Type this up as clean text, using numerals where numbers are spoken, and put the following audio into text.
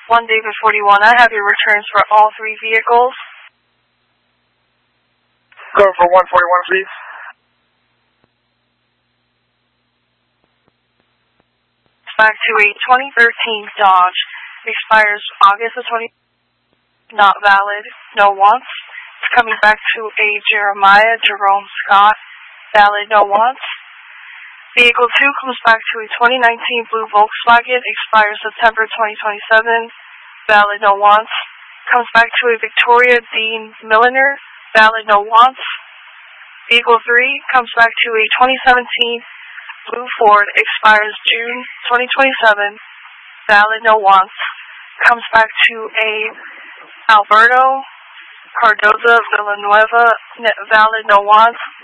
1 David 41. I have your returns for all three vehicles. Go for 141, please. Back to a 2013 Dodge. Expires August of 20. Not valid. No wants. It's coming back to a Jeremiah Jerome Scott. Valid. No wants. Vehicle 2 comes back to a 2019 blue Volkswagen. Expires September 2027. Valid. No wants. Comes back to a Victoria Dean Milliner. Valid. No wants. Vehicle 3 comes back to a 2017 blue Ford. Expires June 2027. Valid. No wants. Comes back to a Alberto Cardoza Villanueva. Valid. No wants.